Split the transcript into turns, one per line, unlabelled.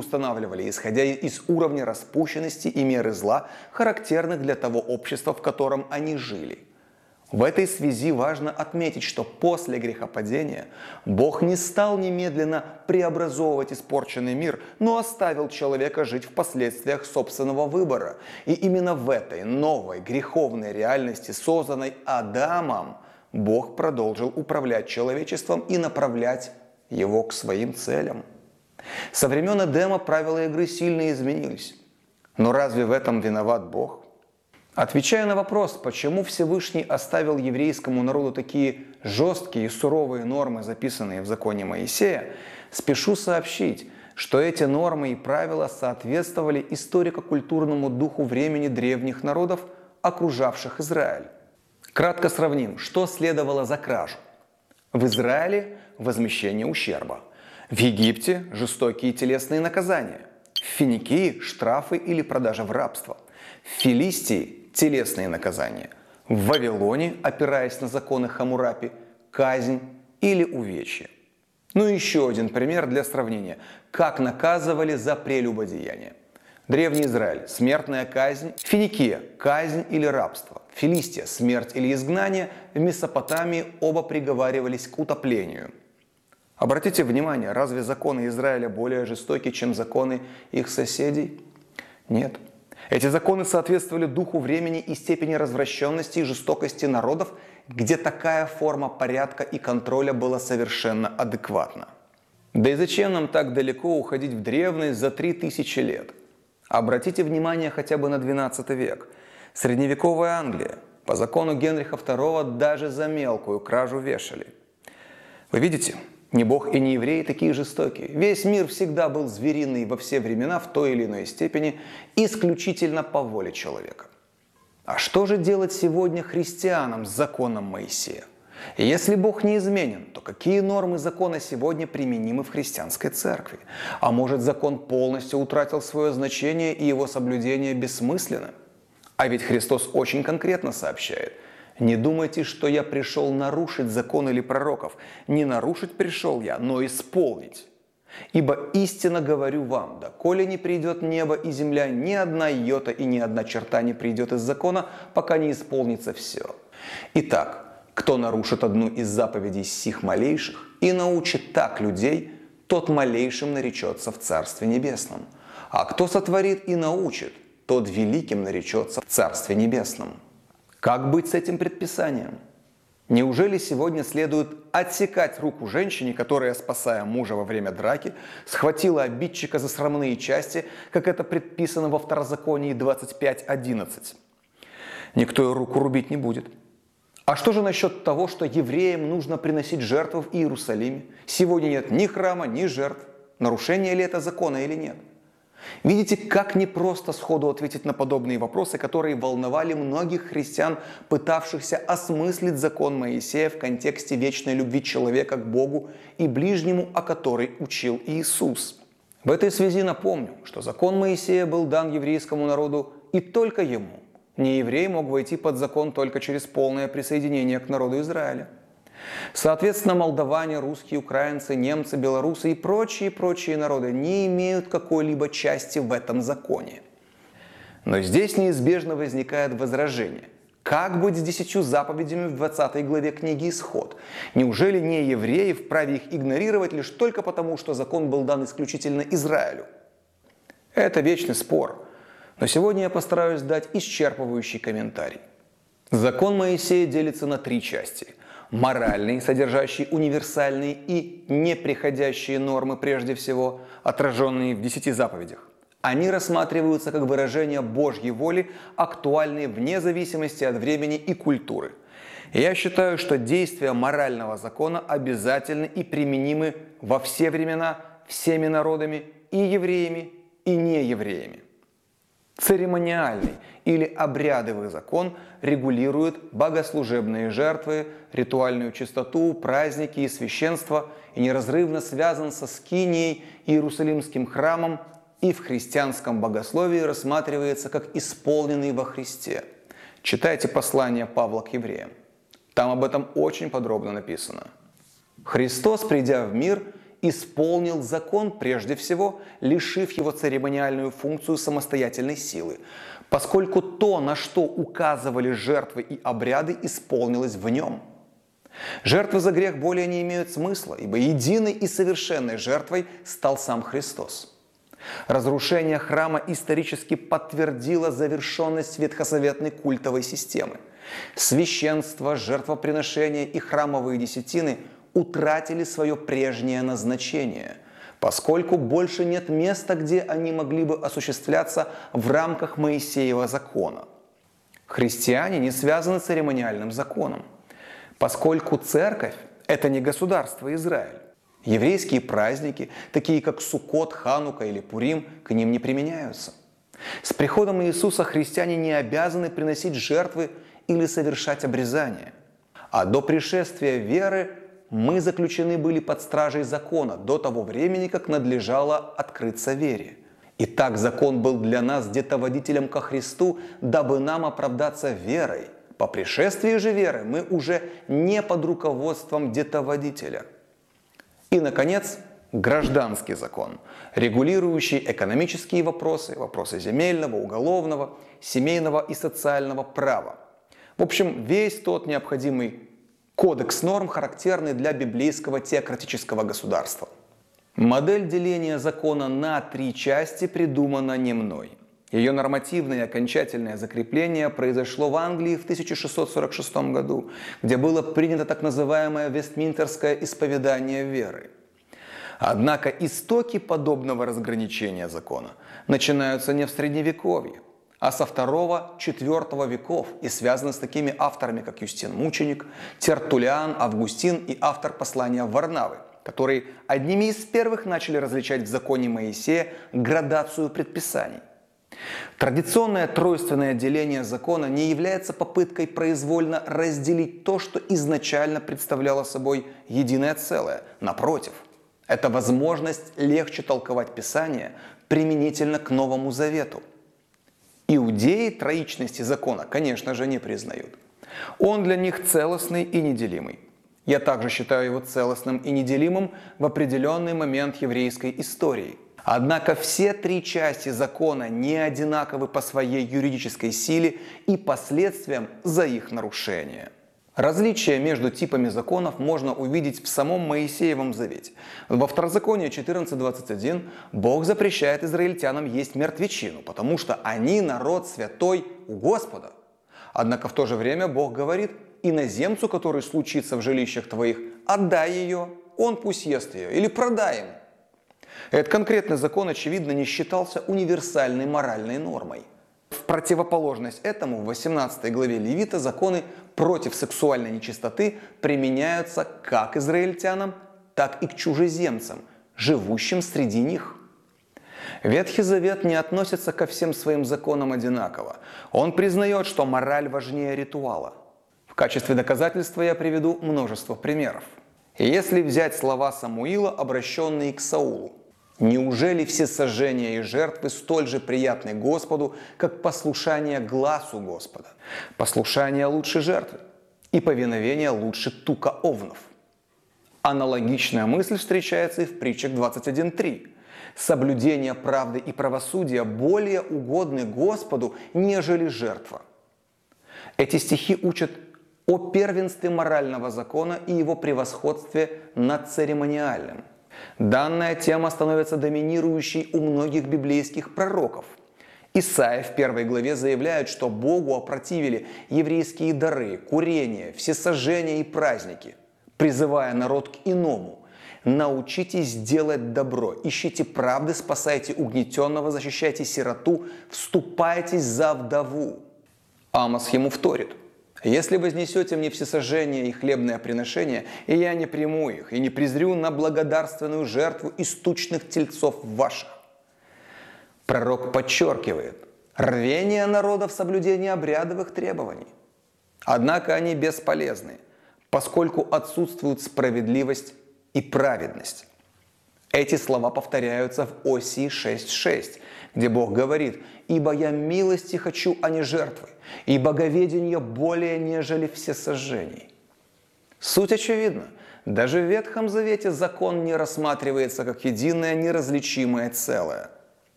устанавливали, исходя из уровня распущенности и меры зла, характерных для того общества, в котором они жили. В этой связи важно отметить, что после грехопадения Бог не стал немедленно преобразовывать испорченный мир, но оставил человека жить в последствиях собственного выбора. И именно в этой новой греховной реальности, созданной Адамом, Бог продолжил управлять человечеством и направлять его к своим целям. Со времен Эдема правила игры сильно изменились. Но разве в этом виноват Бог? Отвечая на вопрос, почему Всевышний оставил еврейскому народу такие жесткие и суровые нормы, записанные в законе Моисея, спешу сообщить, что эти нормы и правила соответствовали историко-культурному духу времени древних народов, окружавших Израиль. Кратко сравним, что следовало за кражу. В Израиле – возмещение ущерба. В Египте – жестокие телесные наказания. В Финикии – штрафы или продажа в рабство. В Филистии – телесные наказания. В Вавилоне, опираясь на законы Хаммурапи, казнь или увечье. Ну и еще один пример для сравнения. Как наказывали за прелюбодеяние. Древний Израиль – смертная казнь. Финикия – казнь или рабство. Филистия – смерть или изгнание. В Месопотамии оба приговаривались к утоплению. Обратите внимание, разве законы Израиля более жестоки, чем законы их соседей? Нет. Эти законы соответствовали духу времени и степени развращенности и жестокости народов, где такая форма порядка и контроля была совершенно адекватна. Да и зачем нам так далеко уходить в древность за 3000 лет? Обратите внимание хотя бы на XII век. Средневековая Англия. По закону Генриха II даже за мелкую кражу вешали. Вы видите? Ни Бог и ни евреи такие жестокие. Весь мир всегда был звериный во все времена в той или иной степени, исключительно по воле человека. А что же делать сегодня христианам с законом Моисея? Если Бог неизменен, то какие нормы закона сегодня применимы в христианской церкви? А может, закон полностью утратил свое значение и его соблюдение бессмысленно? А ведь Христос очень конкретно сообщает: «Не думайте, что я пришел нарушить закон или пророков. Не нарушить пришел я, но исполнить. Ибо истинно говорю вам, доколе не придет небо и земля, ни одна йота и ни одна черта не придет из закона, пока не исполнится все». Итак, кто нарушит одну из заповедей сих малейших и научит так людей, тот малейшим наречется в Царстве Небесном. А кто сотворит и научит, тот великим наречется в Царстве Небесном. Как быть с этим предписанием? Неужели сегодня следует отсекать руку женщине, которая, спасая мужа во время драки, схватила обидчика за срамные части, как это предписано во Второзаконии 25:11? Никто ее руку рубить не будет. А что же насчет того, что евреям нужно приносить жертвы в Иерусалиме? Сегодня нет ни храма, ни жертв. Нарушение ли это закона или нет? Видите, как непросто сходу ответить на подобные вопросы, которые волновали многих христиан, пытавшихся осмыслить закон Моисея в контексте вечной любви человека к Богу и ближнему, о которой учил Иисус. В этой связи напомню, что закон Моисея был дан еврейскому народу и только ему. Нееврей мог войти под закон только через полное присоединение к народу Израиля. Соответственно, молдаване, русские, украинцы, немцы, белорусы и прочие народы не имеют какой-либо части в этом законе. Но здесь неизбежно возникает возражение. Как быть с 10 заповедями в 20 главе книги Исход? Неужели не евреи вправе их игнорировать лишь только потому, что закон был дан исключительно Израилю? Это вечный спор. Но сегодня я постараюсь дать исчерпывающий комментарий. Закон Моисея делится на 3 части. Моральный, содержащий универсальные и неприходящие нормы прежде всего, отраженные в 10 заповедях. Они рассматриваются как выражение Божьей воли, актуальные вне зависимости от времени и культуры. Я считаю, что действия морального закона обязательны и применимы во все времена, всеми народами, и евреями, и неевреями. Церемониальный или обрядовый закон регулирует богослужебные жертвы, ритуальную чистоту, праздники и священство и неразрывно связан со Скинией, Иерусалимским храмом и в христианском богословии рассматривается как исполненный во Христе. Читайте послание Павла к евреям. Там об этом очень подробно написано. Христос, придя в мир, исполнил закон прежде всего, лишив его церемониальную функцию самостоятельной силы, поскольку то, на что указывали жертвы и обряды, исполнилось в нем. Жертвы за грех более не имеют смысла, ибо единой и совершенной жертвой стал сам Христос. Разрушение храма исторически подтвердило завершенность ветхозаветной культовой системы. Священство, жертвоприношения и храмовые десятины утратили свое прежнее назначение, поскольку больше нет места, где они могли бы осуществляться в рамках Моисеева закона. Христиане не связаны церемониальным законом, поскольку церковь – это не государство Израиль. Еврейские праздники, такие как Суккот, Ханука или Пурим, к ним не применяются. С приходом Иисуса христиане не обязаны приносить жертвы или совершать обрезания. А до пришествия веры мы заключены были под стражей закона до того времени, как надлежало открыться вере. Итак, закон был для нас детоводителем ко Христу, дабы нам оправдаться верой. По пришествии же веры мы уже не под руководством детоводителя. И, наконец, гражданский закон, регулирующий экономические вопросы, вопросы земельного, уголовного, семейного и социального права. В общем, весь тот необходимый кодекс норм, характерный для библейского теократического государства. Модель деления закона на 3 части придумана не мной. Ее нормативное и окончательное закрепление произошло в Англии в 1646 году, где было принято так называемое Вестминстерское исповедание веры. Однако истоки подобного разграничения закона начинаются не в Средневековье, а со II-IV веков и связаны с такими авторами, как Юстин Мученик, Тертуллиан, Августин и автор послания Варнавы, которые одними из первых начали различать в законе Моисея градацию предписаний. Традиционное тройственное деление закона не является попыткой произвольно разделить то, что изначально представляло собой единое целое. Напротив, это возможность легче толковать Писание применительно к Новому Завету. Иудеи троичности закона, конечно же, не признают. Он для них целостный и неделимый. Я также считаю его целостным и неделимым в определенный момент еврейской истории. Однако все 3 части закона не одинаковы по своей юридической силе и последствиям за их нарушение. Различия между типами законов можно увидеть в самом Моисеевом завете. Во Второзаконии 14:21 Бог запрещает израильтянам есть мертвечину, потому что они народ святой у Господа. Однако в то же время Бог говорит: иноземцу, который случится в жилищах твоих, отдай ее, он пусть ест ее, или продай ему. Этот конкретный закон, очевидно, не считался универсальной моральной нормой. В противоположность этому в 18 главе Левита законы против сексуальной нечистоты применяются как израильтянам, так и к чужеземцам, живущим среди них. Ветхий Завет не относится ко всем своим законам одинаково. Он признает, что мораль важнее ритуала. В качестве доказательства я приведу множество примеров. Если взять слова Самуила, обращенные к Саулу: «Неужели все сожжения и жертвы столь же приятны Господу, как послушание гласу Господа? Послушание лучше жертвы, и повиновение лучше тука овнов». Аналогичная мысль встречается и в притчах 21:3. «Соблюдение правды и правосудия более угодны Господу, нежели жертва». Эти стихи учат о первенстве морального закона и его превосходстве над церемониальным. Данная тема становится доминирующей у многих библейских пророков. Исаия в 1 главе заявляет, что Богу опротивили еврейские дары, курение, всесожжения и праздники, призывая народ к иному: «Научитесь делать добро, ищите правды, спасайте угнетенного, защищайте сироту, вступайтесь за вдову». Амос ему вторит: «Если вознесете мне всесожжение и хлебное приношение, и я не приму их, и не презрю на благодарственную жертву из тучных тельцов ваших». Пророк подчеркивает рвение народа в соблюдении обрядовых требований. Однако они бесполезны, поскольку отсутствует справедливость и праведность. Эти слова повторяются в Осии 6:6, где Бог говорит: «Ибо я милости хочу, а не жертвы, и боговедение более, нежели всесожжений». Суть очевидна. Даже в Ветхом Завете закон не рассматривается как единое неразличимое целое.